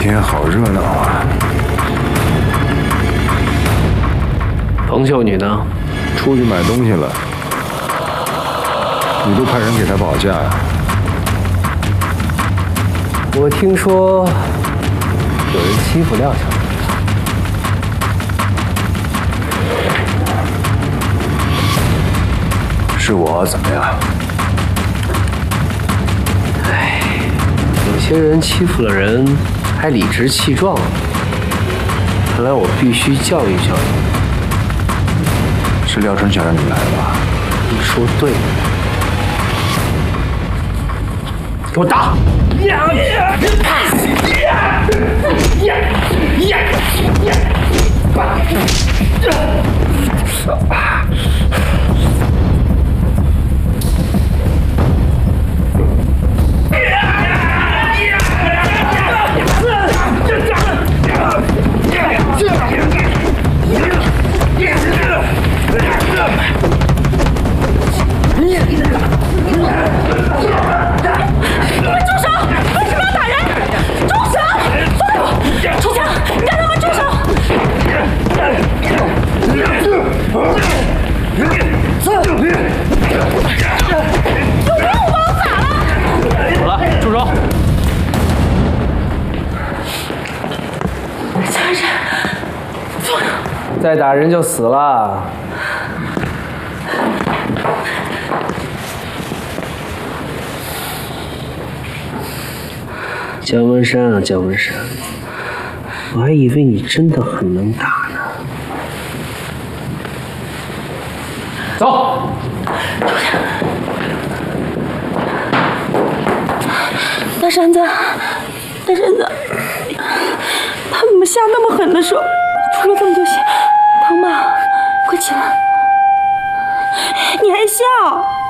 天好热闹啊！ 彭秀女呢？ 出去买东西了。你都派人给她保驾呀？ 我听说有人欺负廖小姐。 是我怎么样？ 哎，有些人欺负了人还理直气壮，看来我必须教育教育你。 是廖春晓让你来的吧？ 你说对了。给我打！再打人就死了。姜文山啊，姜文山，我还以为你真的很能打呢。走。 大山子，大山子，他怎么下那么狠的手？出了这么多血，疼吗？快起来！你还笑？